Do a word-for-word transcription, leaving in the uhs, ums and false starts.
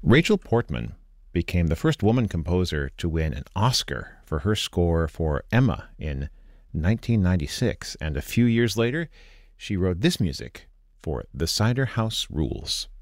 Rachel Portman became the first woman composer to win an Oscar for her score for Emma in nineteen ninety-six, and a few years later, she wrote this music for The Cider House Rules.